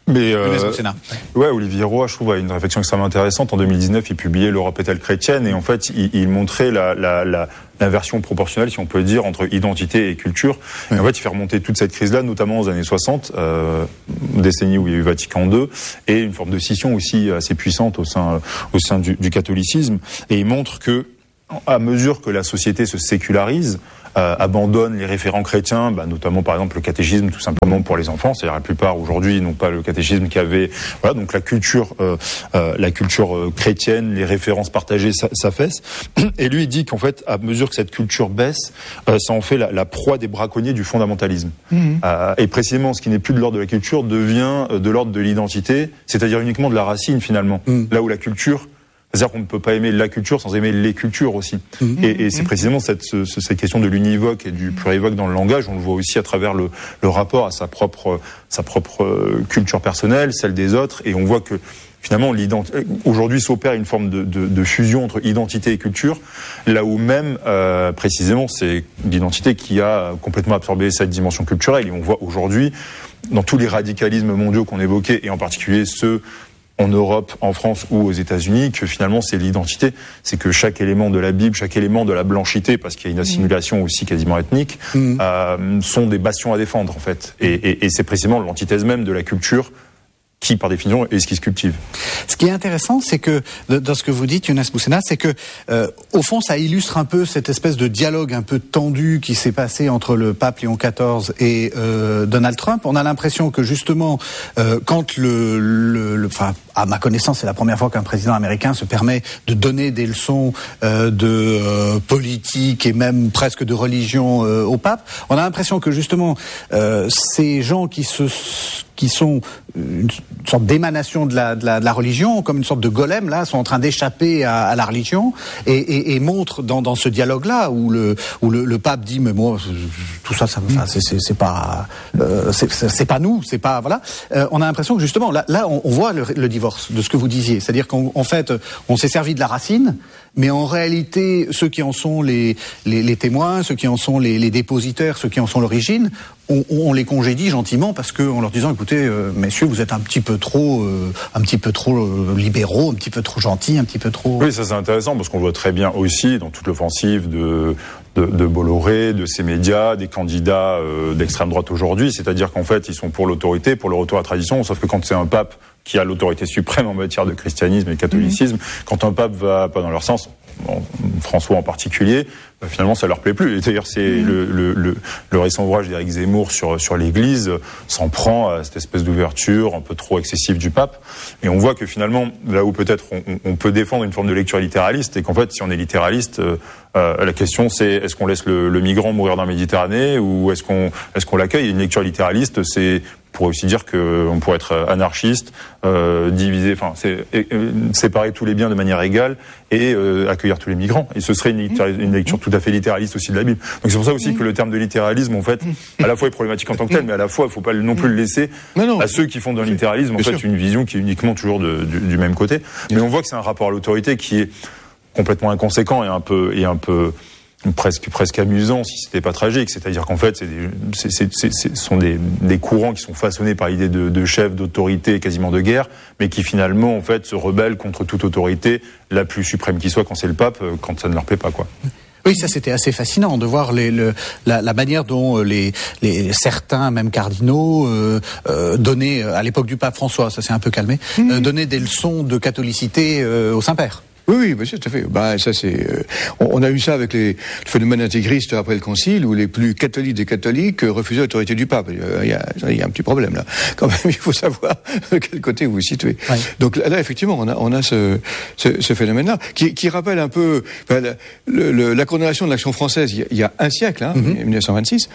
Mais euh, ouais, Olivier Roy, je trouve, a une réflexion extrêmement intéressante. En deux mille dix-neuf, il publiait L'Europe est-elle chrétienne, et en fait, il, il montrait la, la, la, l'inversion proportionnelle, si on peut dire, entre identité et culture. Oui. Et en fait, il fait remonter toute cette crise-là, notamment aux années soixante, euh, décennie où il y a eu Vatican deux, et une forme de scission aussi assez puissante au sein, au sein du, du catholicisme. Et il montre que, à mesure que la société se sécularise, Euh, abandonne les référents chrétiens, bah, notamment par exemple le catéchisme tout simplement pour les enfants, c'est-à-dire la plupart aujourd'hui n'ont pas le catéchisme qui avait, voilà, donc la culture, euh, euh, la culture euh, chrétienne, les références partagées s'affaissent. Et lui il dit qu'en fait, à mesure que cette culture baisse, euh, ça en fait la, la proie des braconniers du fondamentalisme. Mmh. Euh, et précisément, ce qui n'est plus de l'ordre de la culture devient de l'ordre de l'identité, c'est-à-dire uniquement de la racine finalement. Mmh. Là où la culture, c'est-à-dire qu'on ne peut pas aimer la culture sans aimer les cultures aussi. Mmh. Et, et c'est précisément cette, ce, cette question de l'univoque et du plurivoque dans le langage, on le voit aussi à travers le, le rapport à sa propre, sa propre culture personnelle, celle des autres, et on voit que finalement, aujourd'hui s'opère une forme de, de, de fusion entre identité et culture, là où même, euh, précisément, c'est l'identité qui a complètement absorbé cette dimension culturelle. Et on voit aujourd'hui, dans tous les radicalismes mondiaux qu'on évoquait, et en particulier ceux en Europe, en France ou aux États-Unis, que finalement c'est l'identité, c'est que chaque élément de la Bible, chaque élément de la blanchité, parce qu'il y a une assimilation aussi quasiment ethnique, mmh. euh, sont des bastions à défendre en fait. Et, et, et c'est précisément l'antithèse même de la culture qui, par définition, est ce qui se cultive. Ce qui est intéressant, c'est que, dans ce que vous dites, Younes Boussena, c'est que, euh, au fond, ça illustre un peu cette espèce de dialogue un peu tendu qui s'est passé entre le pape Léon quatorze et euh, Donald Trump. On a l'impression que, justement, euh, quand le, le, le, enfin, à ma connaissance, c'est la première fois qu'un président américain se permet de donner des leçons euh, de euh, politique et même presque de religion euh, au pape. On a l'impression que, justement, euh, ces gens qui se qui sont une sorte d'émanation de la, de, la, de la religion, comme une sorte de golem, là, sont en train d'échapper à, à la religion, et, et, et montrent dans, dans ce dialogue-là, où le, où le, le pape dit, mais moi, tout ça, ça enfin, c'est, c'est, c'est pas, euh, c'est, c'est pas nous, c'est pas, voilà. Euh, on a l'impression que justement, là, là on, on voit le, le divorce de ce que vous disiez, c'est-à-dire qu'en en fait, on s'est servi de la racine, mais en réalité, ceux qui en sont les, les, les témoins, ceux qui en sont les, les dépositaires, ceux qui en sont l'origine, on, on les congédie gentiment parce que en leur disant, écoutez, euh, messieurs, vous êtes un petit peu trop, euh, un petit peu trop euh, libéraux, un petit peu trop gentils, un petit peu trop. Oui, ça c'est intéressant parce qu'on voit très bien aussi dans toute l'offensive de de, de Bolloré, de ces médias, des candidats euh, d'extrême droite aujourd'hui, c'est-à-dire qu'en fait, ils sont pour l'autorité, pour le retour à la tradition, sauf que quand c'est un pape qui a l'autorité suprême en matière de christianisme et de catholicisme, mmh. quand un pape va pas dans leur sens, bon, François en particulier, bah finalement ça leur plaît plus. C'est-à-dire c'est mmh. le, le, le, le récent ouvrage d'Éric Zemmour sur, sur l'Église s'en prend à cette espèce d'ouverture un peu trop excessive du pape. Et on voit que finalement, là où peut-être on, on peut défendre une forme de lecture littéraliste, et qu'en fait si on est littéraliste, euh, euh, la question c'est est-ce qu'on laisse le, le migrant mourir dans la Méditerranée ou est-ce qu'on, est-ce qu'on l'accueille? Et une lecture littéraliste, c'est on pourrait aussi dire qu'on pourrait être anarchiste, euh, diviser, enfin, c'est, euh, séparer tous les biens de manière égale et euh, accueillir tous les migrants. Et ce serait une, une lecture tout à fait littéraliste aussi de la Bible. Donc c'est pour ça aussi que le terme de littéralisme, en fait, à la fois est problématique en tant que tel, mais à la fois, il ne faut pas non plus le laisser à ceux qui font d'un littéralisme, en fait, une vision qui est uniquement toujours de, du, du même côté. Mais on voit que c'est un rapport à l'autorité qui est complètement inconséquent et un peu, et un peu presque presque amusant si c'était pas tragique, c'est-à-dire qu'en fait c'est des, c'est, c'est, c'est, ce sont des, des courants qui sont façonnés par l'idée de, de chef, d'autorité, quasiment de guerre, mais qui finalement en fait se rebellent contre toute autorité, la plus suprême qui soit, quand c'est le pape, quand ça ne leur plaît pas, quoi. Oui, ça c'était assez fascinant de voir les, le, la, la manière dont les, les certains, même cardinaux, euh, euh, donnaient à l'époque du pape François, ça s'est un peu calmé, mmh. euh, donnaient des leçons de catholicité euh, au Saint-Père. Oui, oui, bien sûr, tout à fait. Bah, ça c'est. Euh, on, on a eu ça avec les, le phénomène intégriste après le Concile, où les plus catholiques des catholiques euh, refusaient l'autorité du pape. Il y a, il y a un petit problème là. Quand même, il faut savoir de quel côté vous vous situez. Ouais. Donc là, là, effectivement, on a, on a ce, ce, ce phénomène-là qui, qui rappelle un peu ben, la, le, le, la condamnation de l'Action française il y a, il y a un siècle, hein, mm-hmm. dix-neuf cent vingt-six,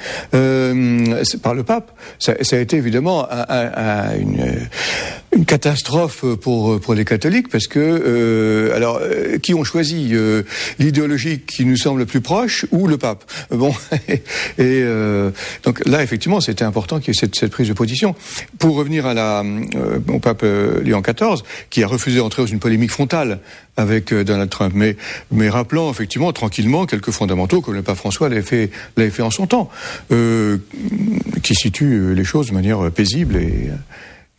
euh, par le pape. Ça, ça a été évidemment un, un, un, une, une catastrophe pour pour les catholiques parce que euh, alors. Qui ont choisi euh, l'idéologie qui nous semble plus proche ou le pape. Bon, et euh, donc là effectivement c'était important qu'il y ait cette, cette prise de position. Pour revenir à la euh, au pape euh, Léon quatorze, qui a refusé d'entrer dans une polémique frontale avec euh, Donald Trump, mais mais rappelant effectivement tranquillement quelques fondamentaux comme le pape François l'avait fait l'avait fait en son temps, euh, qui situent les choses de manière paisible et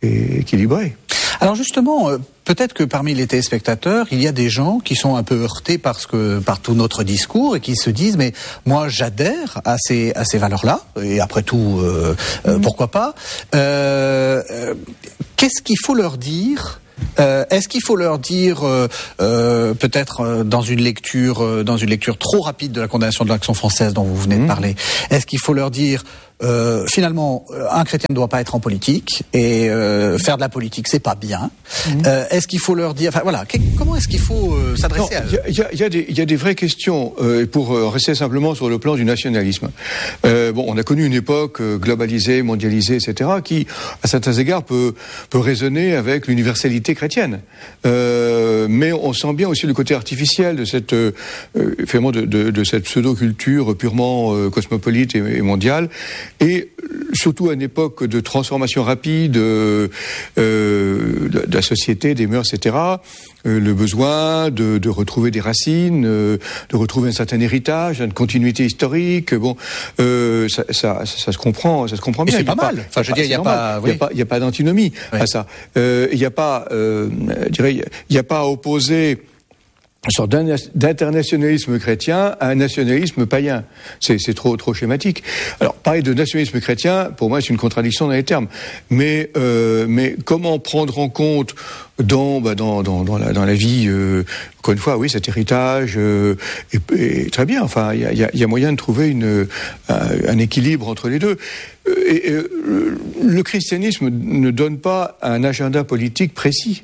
et équilibré. Alors justement, euh, peut-être que parmi les téléspectateurs, il y a des gens qui sont un peu heurtés parce que par tout notre discours et qui se disent mais moi j'adhère à ces à ces valeurs-là et après tout euh, euh, pourquoi pas. Euh, euh, qu'est-ce qu'il faut leur dire? Euh, est-ce qu'il faut leur dire euh, euh, peut-être euh, dans une lecture euh, dans une lecture trop rapide de la condamnation de l'action française dont vous venez de parler, est-ce qu'il faut leur dire Euh, finalement, un chrétien ne doit pas être en politique et euh, faire de la politique, c'est pas bien. Mmh. Euh, est-ce qu'il faut leur dire, enfin voilà, que, comment est-ce qu'il faut euh, s'adresser non, à eux? Il y a, y, a y a des vraies questions euh, pour euh, rester simplement sur le plan du nationalisme. Euh, bon, on a connu une époque euh, globalisée, mondialisée, et cetera, qui, à certains égards, peut peut résonner avec l'universalité chrétienne. Euh, mais on sent bien aussi le côté artificiel de cette, euh, finalement, de, de, de cette pseudo-culture purement euh, cosmopolite et, et mondiale. Et surtout à une époque de transformation rapide euh, euh, de la société, des mœurs, et cetera, euh, le besoin de, de retrouver des racines, euh, de retrouver un certain héritage, une continuité historique. Bon, euh, ça, ça, ça, ça se comprend, ça se comprend bien. Et c'est pas, pas mal. Enfin, je veux dire, il n'y a pas, il y a pas, il y a pas d'antinomie oui. à ça. Euh, il n'y a pas, euh, je dirais, il n'y a pas à opposer une sorte d'internationalisme chrétien à un nationalisme païen. C'est, c'est trop, trop schématique. Alors, parler de nationalisme chrétien, pour moi, c'est une contradiction dans les termes. Mais, euh, mais comment prendre en compte dans, bah, dans, dans, dans la, dans la vie, euh, encore une fois, oui, cet héritage, euh, est, est très bien. Enfin, il y a, y a, y a moyen de trouver une, un, un équilibre entre les deux. Et, et le christianisme ne donne pas un agenda politique précis.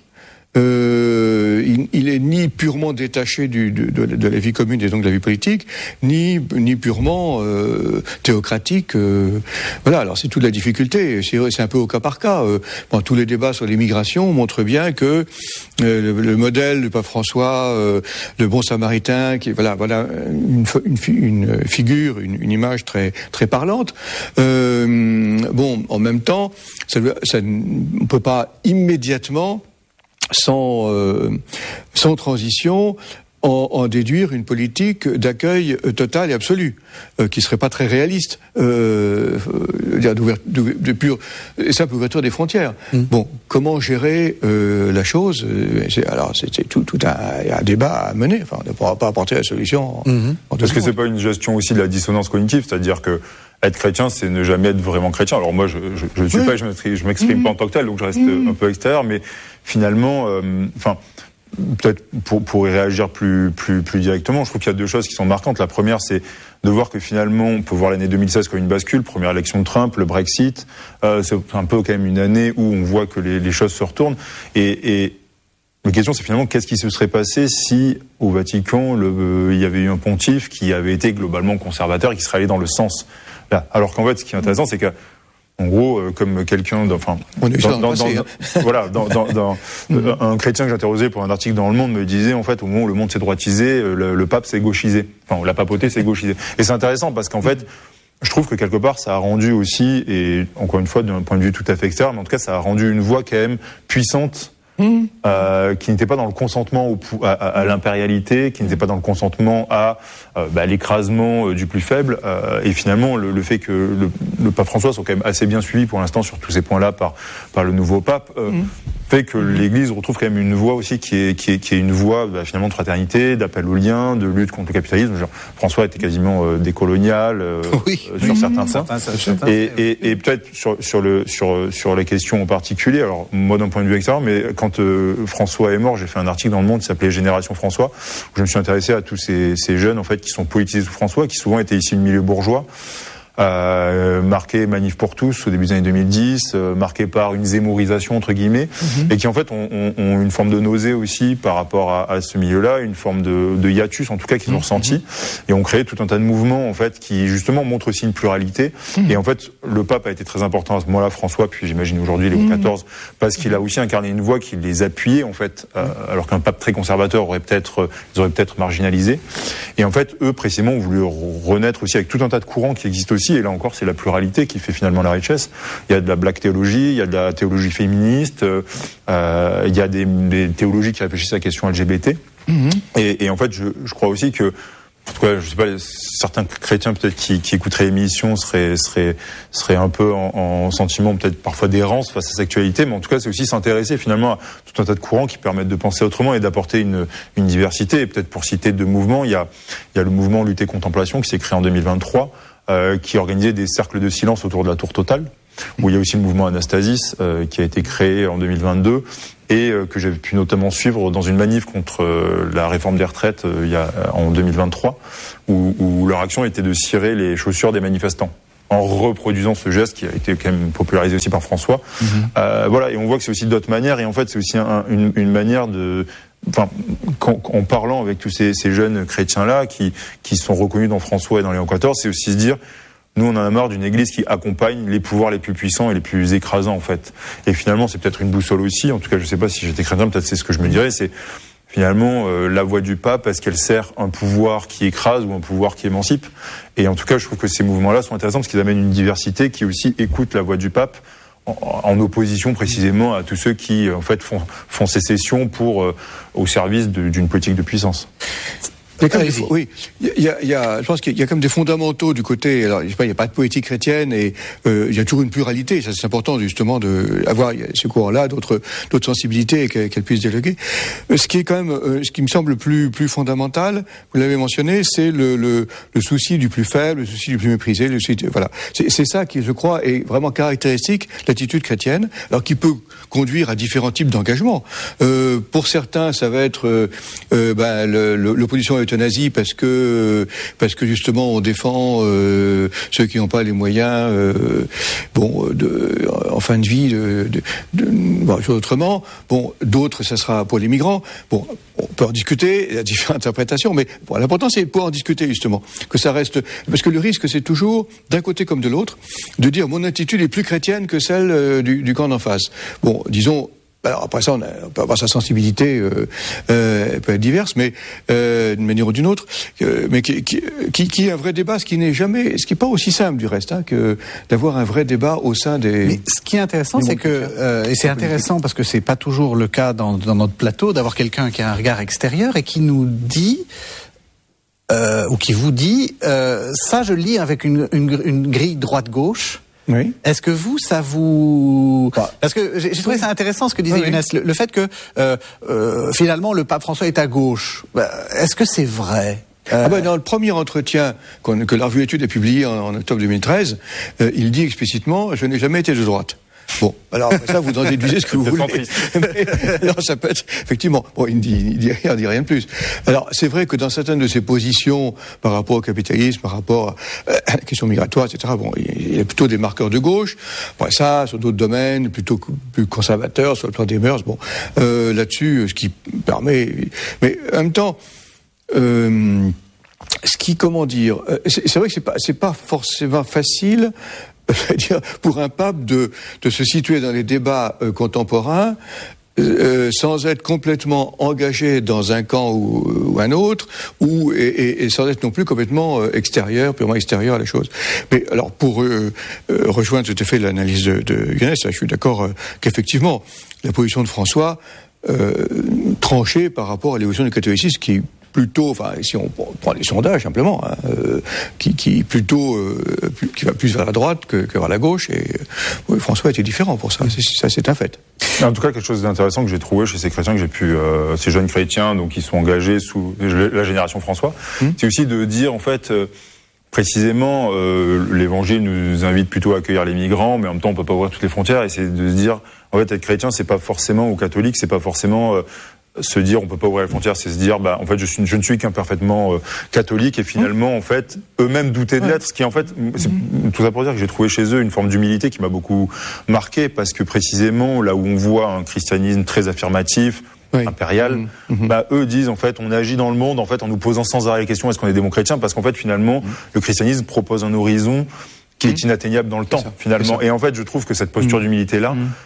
Euh, il, il est ni purement détaché du, de, de, de la vie commune et donc de la vie politique, ni, ni purement euh, théocratique. Euh, voilà, alors c'est toute la difficulté. C'est, c'est un peu au cas par cas. Euh, bon, tous les débats sur l'immigration montrent bien que euh, le, le modèle du pape François, euh, le bon Samaritain, qui voilà, voilà une, une, une figure, une, une image très très parlante. Euh, bon, en même temps, ça, ça, on peut pas immédiatement sans euh, sans transition en, en déduire une politique d'accueil total et absolu euh, qui serait pas très réaliste euh, euh, de, de pure et simple ouverture des frontières. Mmh. Bon, comment gérer euh, la chose? C'est, alors c'est, c'est tout tout un, un débat à mener. Enfin, on ne pourra pas apporter la solution. Mmh. Est-ce que c'est pas une gestion aussi de la dissonance cognitive, c'est-à-dire que être chrétien, c'est ne jamais être vraiment chrétien. Alors moi, je je, je suis oui. pas, je m'exprime, je m'exprime mmh. pas en tant que tel, donc je reste mmh. un peu extérieur, mais finalement, enfin, euh, peut-être pour pour y réagir plus plus plus directement, je trouve qu'il y a deux choses qui sont marquantes. La première, c'est de voir que finalement, on peut voir l'année deux mille seize comme une bascule, première élection de Trump, le Brexit, euh, c'est un peu quand même une année où on voit que les, les choses se retournent. Et, et la question, c'est finalement qu'est-ce qui se serait passé si au Vatican, le, euh, il y avait eu un pontife qui avait été globalement conservateur et qui serait allé dans le sens là. Alors qu'en fait, ce qui est intéressant, c'est que en gros, euh, comme quelqu'un, enfin, on est dans, dans, dans, dans, voilà, dans, dans, dans euh, un chrétien que j'interrogeais pour un article dans Le Monde me disait en fait, au moment où le monde s'est droitisé, le, le pape s'est gauchisé, enfin, la papauté s'est gauchisée. Et c'est intéressant parce qu'en fait, je trouve que quelque part, ça a rendu aussi, et encore une fois, d'un point de vue tout à fait extérieur, mais en tout cas, ça a rendu une voix quand même puissante. Mmh. Euh, qui n'était pas dans le consentement au, à, à l'impérialité, qui n'était pas dans le consentement à euh, bah, l'écrasement euh, du plus faible. Euh, et finalement, le, le fait que le, le pape François soit quand même assez bien suivi pour l'instant sur tous ces points-là par par le nouveau pape, euh, mmh. fait que mmh. l'Église retrouve quand même une voix aussi qui est qui est qui est une voix bah, finalement de fraternité, d'appel au lien, de lutte contre le capitalisme. Genre, François était quasiment euh, décolonial euh, oui. euh, sur mmh. certains points. Et, et, et peut-être sur sur le sur sur les questions en particulier. Alors moi d'un point de vue extérieur, mais quand euh, François est mort, j'ai fait un article dans Le Monde qui s'appelait Génération François, où je me suis intéressé à tous ces, ces jeunes en fait qui sont politisés sous François, qui souvent étaient issus du milieu bourgeois, euh, marqués Manif pour tous au début des années deux mille dix, euh, marqués par une zémorisation entre guillemets, mm-hmm. et qui en fait ont, ont, ont une forme de nausée aussi par rapport à, à ce milieu-là, une forme de, de hiatus en tout cas qu'ils ont mm-hmm. ressenti, et ont créé tout un tas de mouvements en fait qui justement montrent aussi une pluralité. Mm-hmm. Et en fait, le pape a été très important à ce moment-là, François, puis j'imagine aujourd'hui Léon mm-hmm. quatorze, parce qu'il a aussi incarné une voix qui les appuyait en fait, euh, alors qu'un pape très conservateur aurait peut-être, ils auraient peut-être marginalisé. Et en fait, eux précisément ont voulu renaître aussi avec tout un tas de courants qui existent aussi. Et là encore, c'est la pluralité qui fait finalement la richesse. Il y a de la black théologie, il y a de la théologie féministe, euh, il y a des, des théologies qui réfléchissent à la question L G B T. Mm-hmm. Et, et en fait, je, je crois aussi que En tout cas, je sais pas, certains chrétiens peut-être qui, qui écouteraient l'émission seraient, seraient, seraient un peu en, en sentiment peut-être parfois d'errance face à cette actualité, mais en tout cas, c'est aussi s'intéresser finalement à tout un tas de courants qui permettent de penser autrement et d'apporter une, une diversité. Et peut-être pour citer deux mouvements, il y a, il y a le mouvement Lutte et Contemplation qui s'est créé en deux mille vingt-trois, euh, qui organisait des cercles de silence autour de la Tour Totale, où il y a aussi le mouvement Anastasis euh, qui a été créé en deux mille vingt-deux et euh, que j'avais pu notamment suivre dans une manif contre euh, la réforme des retraites euh, il y a, en deux mille vingt-trois, où, où leur action était de cirer les chaussures des manifestants en reproduisant ce geste qui a été quand même popularisé aussi par François. Mmh. Euh, voilà, et on voit que c'est aussi d'autres manières, et en fait c'est aussi un, une, une manière de... Enfin, quand, en parlant avec tous ces, ces jeunes chrétiens-là qui, qui sont reconnus dans François et dans Léon quatorze, c'est aussi se dire... Nous, on en a marre d'une église qui accompagne les pouvoirs les plus puissants et les plus écrasants, en fait. Et finalement, c'est peut-être une boussole aussi. En tout cas, je sais pas si j'étais chrétien, peut-être c'est ce que je me dirais. C'est finalement euh, la voix du pape, est-ce qu'elle sert un pouvoir qui écrase ou un pouvoir qui émancipe? Et en tout cas, je trouve que ces mouvements-là sont intéressants parce qu'ils amènent une diversité qui aussi écoute la voix du pape en, en opposition précisément à tous ceux qui, en fait, font, font sécession pour euh, au service de, d'une politique de puissance. Il y a quand même des, oui, il y a, il y a, je pense qu'il y a comme des fondamentaux du côté. Alors, je sais pas, il n'y a pas de poétique chrétienne et euh, il y a toujours une pluralité. Ça, c'est important justement de avoir ce courant-là, d'autres, d'autres sensibilités et qu'elles, qu'elles puissent dialoguer. Ce qui est quand même, euh, ce qui me semble plus, plus fondamental, vous l'avez mentionné, c'est le, le, le souci du plus faible, le souci du plus méprisé. Le souci, voilà, c'est, c'est ça qui, je crois, est vraiment caractéristique de l'attitude chrétienne. Alors, qui peut conduire à différents types d'engagement. Euh, pour certains, ça va être euh, euh, ben, le, le, l'opposition à l'euthanasie parce que parce que justement on défend euh, ceux qui n'ont pas les moyens euh, bon de en fin de vie de, de, de bon, autrement bon d'autres ça sera pour les migrants bon on peut en discuter il y a différentes interprétations mais bon, l'important c'est de pouvoir en discuter justement que ça reste parce que le risque c'est toujours d'un côté comme de l'autre de dire mon attitude est plus chrétienne que celle euh, du, du camp d'en face bon disons. Alors après ça, on, a, on peut avoir sa sensibilité, euh, euh, elle peut être diverse, mais euh, d'une manière ou d'une autre, euh, mais qui, qui, qui, qui est un vrai débat, ce qui n'est jamais, ce qui n'est pas aussi simple du reste, hein, que d'avoir un vrai débat au sein des. Mais ce qui est intéressant, c'est que euh, et c'est intéressant parce que c'est pas toujours le cas dans, dans notre plateau d'avoir quelqu'un qui a un regard extérieur et qui nous dit. Euh, ou qui vous dit, euh, ça je le lis avec une, une, une grille droite-gauche. Oui. Est-ce que vous, ça vous... Parce que j'ai, j'ai trouvé ça intéressant ce que disait oui, Younes, oui. le, le fait que euh, euh, finalement le pape François est à gauche. Est-ce que c'est vrai ? Euh... Ah ben dans le premier entretien qu'on, que la revue Études a publié en, en octobre deux mille treize, euh, il dit explicitement « Je n'ai jamais été de droite ». Bon, alors après ça, vous en déduisez ce que vous voulez. Mais, non, ça peut être effectivement. Bon, il ne dit, il dit rien, il dit rien de plus. Alors, c'est vrai que dans certaines de ses positions par rapport au capitalisme, par rapport à la question migratoire, et cetera. Bon, il y a plutôt des marqueurs de gauche. Après ça, sur d'autres domaines, plutôt plus conservateurs, sur le plan des mœurs. Bon, euh, là-dessus, ce qui permet. Mais en même temps. Euh, ce qui, comment dire, c'est, c'est vrai que c'est pas, c'est pas forcément facile. C'est-à-dire pour un pape de, de se situer dans les débats euh, contemporains euh, sans être complètement engagé dans un camp ou, ou un autre, ou et, et, et sans être non plus complètement euh, extérieur, purement extérieur à la chose. Mais alors pour euh, euh, rejoindre tout à fait l'analyse de, de Younes, je suis d'accord euh, qu'effectivement la position de François euh, tranchée par rapport à l'évolution du catholicisme qui plutôt, enfin, si on prend les sondages simplement, hein, euh, qui, qui plutôt, euh, plus, qui va plus vers la droite que, que vers la gauche. Et euh, oui, François était différent pour ça. C'est, ça, c'est un fait. En tout cas, quelque chose d'intéressant que j'ai trouvé chez ces chrétiens que j'ai pu, euh, ces jeunes chrétiens, donc qui sont engagés sous la génération François, mmh. c'est aussi de dire en fait. Euh, Précisément, euh, l'Évangile nous invite plutôt à accueillir les migrants, mais en même temps, on peut pas ouvrir toutes les frontières. Et c'est de se dire, en fait, être chrétien, c'est pas forcément ou catholique, c'est pas forcément euh, se dire, on peut pas ouvrir les frontières, c'est se dire, bah, en fait, je suis, je ne suis qu'un parfaitement euh, catholique, et finalement, en fait, eux-mêmes douter de l'être. Ce qui, en fait, c'est mmh. tout ça pour dire que j'ai trouvé chez eux une forme d'humilité qui m'a beaucoup marqué, parce que précisément, là où on voit un christianisme très affirmatif. Oui. Impérial, mmh. bah eux disent en fait on agit dans le monde en fait en nous posant sans arrêt les questions est-ce qu'on est des bons chrétiens parce qu'en fait finalement mmh. le christianisme propose un horizon qui mmh. est inatteignable dans le temps finalement et en fait je trouve que cette posture mmh. d'humilité là mmh.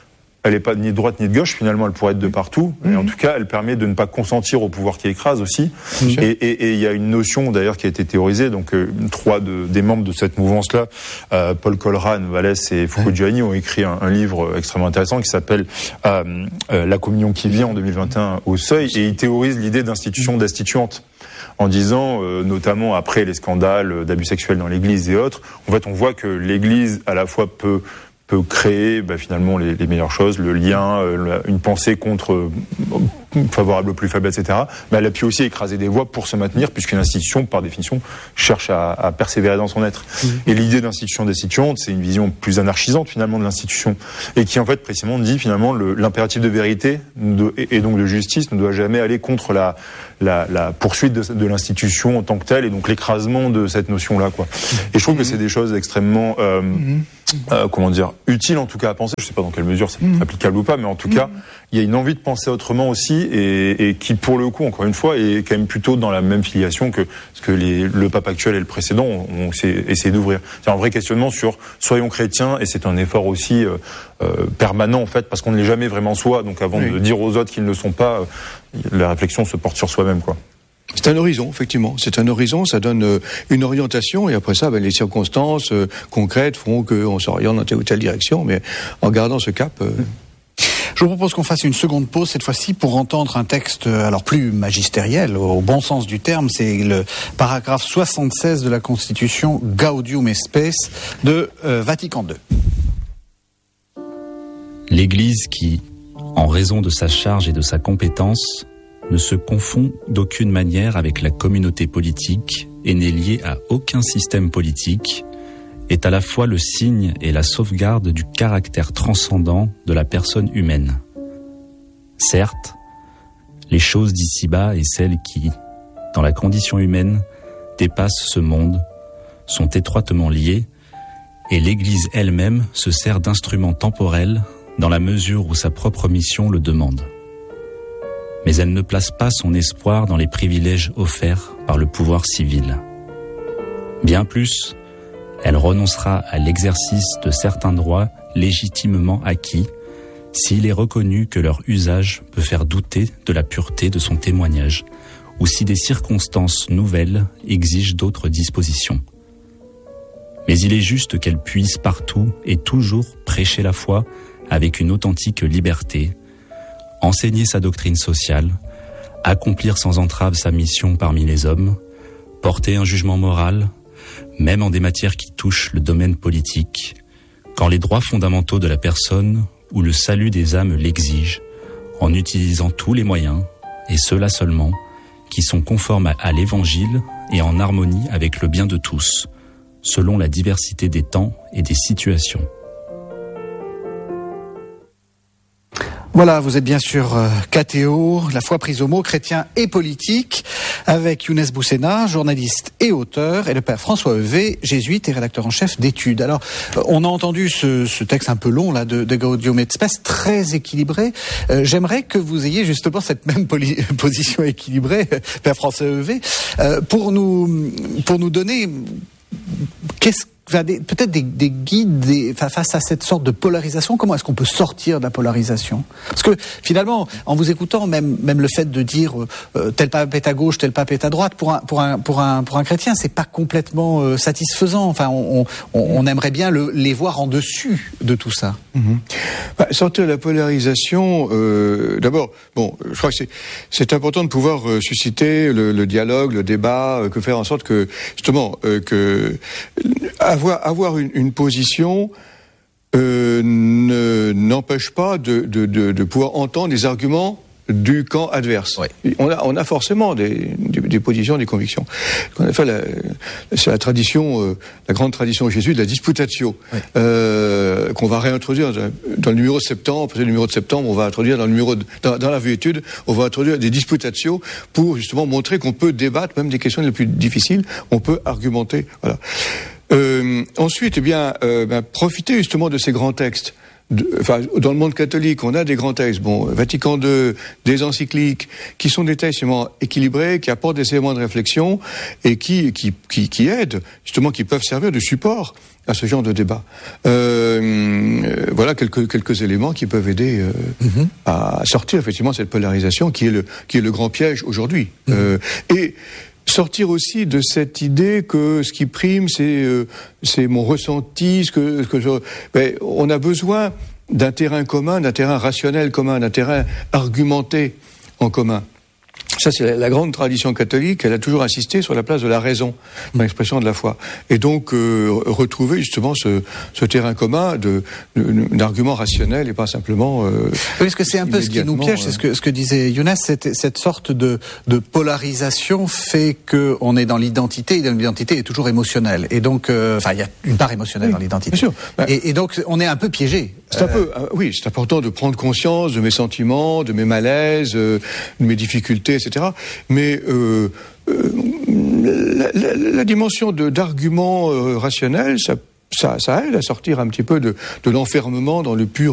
elle n'est pas ni de droite ni de gauche, finalement elle pourrait être de partout, mmh. et en tout cas elle permet de ne pas consentir au pouvoir qui écrase aussi. Mmh. Et, et, et il y a une notion d'ailleurs qui a été théorisée, donc euh, trois de, des membres de cette mouvance-là, euh, Paul Colran, Vallès et Foucault-Giuliani ont écrit un, un livre extrêmement intéressant qui s'appelle euh, euh, La communion qui vient en deux mille vingt et un au Seuil, et ils théorisent l'idée d'institution destituante, en disant, euh, notamment après les scandales d'abus sexuels dans l'Église et autres, en fait on voit que l'Église à la fois peut peut créer bah, finalement les, les meilleures choses, le lien, euh, une pensée contre euh, favorable aux plus faibles, et cetera. Mais elle a pu aussi écraser des voix pour se maintenir, puisqu'une institution, par définition, cherche à, à persévérer dans son être. Mmh. Et l'idée d'institution destituante, c'est une vision plus anarchisante finalement de l'institution, et qui en fait précisément dit finalement le, l'impératif de vérité de, et, et donc de justice ne doit jamais aller contre la, la, la poursuite de, de l'institution en tant que telle, et donc l'écrasement de cette notion-là, quoi. Mmh. Et je trouve mmh. que c'est des choses extrêmement euh, mmh. Euh, comment dire, utile en tout cas à penser. Je sais pas dans quelle mesure c'est mmh. applicable ou pas, mais en tout mmh. cas, il y a une envie de penser autrement aussi, et, et qui pour le coup, encore une fois, est quand même plutôt dans la même filiation que ce que les, le pape actuel et le précédent ont, ont essayé d'ouvrir. C'est un vrai questionnement sur soyons chrétiens, et c'est un effort aussi euh, euh, permanent en fait, parce qu'on ne l'est jamais vraiment soi. Donc avant oui. de dire aux autres qu'ils ne le sont pas, euh, la réflexion se porte sur soi-même, quoi. C'est un horizon, effectivement. C'est un horizon, ça donne euh, une orientation, et après ça, ben, les circonstances euh, concrètes feront qu'on s'oriente dans telle ou telle direction, mais en gardant ce cap... Euh... Je vous propose qu'on fasse une seconde pause, cette fois-ci, pour entendre un texte alors plus magistériel, au bon sens du terme. C'est le paragraphe soixante-seize de la Constitution Gaudium et Spes de euh, Vatican deux. L'Église qui, en raison de sa charge et de sa compétence, ne se confond d'aucune manière avec la communauté politique et n'est liée à aucun système politique, est à la fois le signe et la sauvegarde du caractère transcendant de la personne humaine. Certes, les choses d'ici-bas et celles qui, dans la condition humaine, dépassent ce monde, sont étroitement liées, et l'Église elle-même se sert d'instruments temporels dans la mesure où sa propre mission le demande. Mais elle ne place pas son espoir dans les privilèges offerts par le pouvoir civil. Bien plus, elle renoncera à l'exercice de certains droits légitimement acquis s'il est reconnu que leur usage peut faire douter de la pureté de son témoignage ou si des circonstances nouvelles exigent d'autres dispositions. Mais il est juste qu'elle puisse partout et toujours prêcher la foi avec une authentique liberté, enseigner sa doctrine sociale, accomplir sans entrave sa mission parmi les hommes, porter un jugement moral, même en des matières qui touchent le domaine politique, quand les droits fondamentaux de la personne ou le salut des âmes l'exigent, en utilisant tous les moyens, et ceux-là seulement, qui sont conformes à l'Évangile et en harmonie avec le bien de tous, selon la diversité des temps et des situations. Voilà, vous êtes bien sûr euh, K T O, la foi prise au mot, chrétien et politique, avec Younes Boussena, journaliste et auteur, et le père François Heuvet, jésuite et rédacteur en chef d'études. Alors, euh, on a entendu ce, ce texte un peu long là de, de Gaudium et Spes, très équilibré. Euh, j'aimerais que vous ayez justement cette même poli- position équilibrée, père François Heuvet, euh, pour nous pour nous donner qu'est-ce peut-être des, des guides des, face à cette sorte de polarisation. Comment est-ce qu'on peut sortir de la polarisation? Parce que finalement, en vous écoutant, même même le fait de dire euh, tel pape est à gauche, tel pape est à droite, pour un pour un pour un pour un chrétien, c'est pas complètement euh, satisfaisant. Enfin, on on, on aimerait bien le, les voir en dessus de tout ça. Mmh. Bah, sortir de la polarisation. Euh, d'abord, bon, je crois que c'est c'est important de pouvoir euh, susciter le, le dialogue, le débat, euh, que faire en sorte que justement euh, que Avoir, avoir une, une position euh, ne, n'empêche pas de, de, de, de pouvoir entendre les arguments du camp adverse. Oui. On a, on a forcément des, des, des positions, des convictions. On a fait la, c'est la tradition, euh, la grande tradition jésuite de la disputatio, oui. euh, qu'on va réintroduire dans le numéro de septembre. Parce que le numéro de septembre, on va introduire dans le numéro de, dans, dans la vie étude, on va introduire des disputatio pour justement montrer qu'on peut débattre même des questions les plus difficiles. On peut argumenter. Voilà. Euh, ensuite, eh bien, euh, ben, profiter justement de ces grands textes de, enfin, dans le monde catholique, on a des grands textes, bon, Vatican deux, des encycliques, qui sont des textes justement équilibrés, qui apportent des éléments de réflexion et qui, qui, qui, qui aident, justement, qui peuvent servir de support à ce genre de débat. Euh, voilà quelques quelques éléments qui peuvent aider euh, mm-hmm. à sortir effectivement cette polarisation qui est le qui est le grand piège aujourd'hui. Mm-hmm. Euh, et sortir aussi de cette idée que ce qui prime c'est euh, c'est mon ressenti, ce que ce que je, ben, on a besoin d'un terrain commun, d'un terrain rationnel commun, d'un terrain argumenté en commun. Ça, c'est la, la grande tradition catholique. Elle a toujours insisté sur la place de la raison dans l'expression de la foi. Et donc, euh, retrouver justement ce, ce terrain commun de, de, d'arguments rationnels et pas simplement... Euh, oui, parce que c'est un peu ce qui nous piège, c'est ce que, ce que disait Younes, cette, cette sorte de, de polarisation fait qu'on est dans l'identité, et dans l'identité est toujours émotionnelle. Et donc, euh, enfin, il y a une part émotionnelle oui, dans l'identité. Bien sûr. Ben, et, et donc, on est un peu piégé. C'est un peu, euh, oui, c'est important de prendre conscience de mes sentiments, de mes malaises, euh, de mes difficultés, et cetera. Mais euh, euh, la, la, la dimension de, d'arguments euh, rationnels, ça, ça, ça aide à sortir un petit peu de, de l'enfermement dans le pur